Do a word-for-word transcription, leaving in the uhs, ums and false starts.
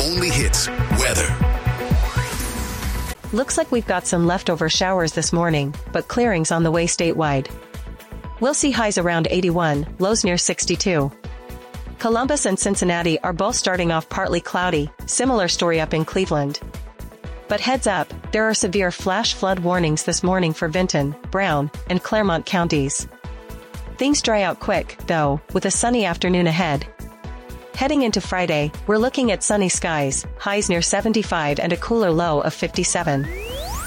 only hits weather. Looks like we've got some leftover showers this morning, but clearings on the way statewide. We'll see highs around eighty-one, lows near sixty-two. Columbus and Cincinnati are both starting off partly cloudy, similar story up in Cleveland. But heads up, there are severe flash flood warnings this morning for Vinton, Brown, and Claremont counties. Things dry out quick, though, with a sunny afternoon ahead. Heading into Friday, we're looking at sunny skies, highs near seventy-five and a cooler low of fifty-seven.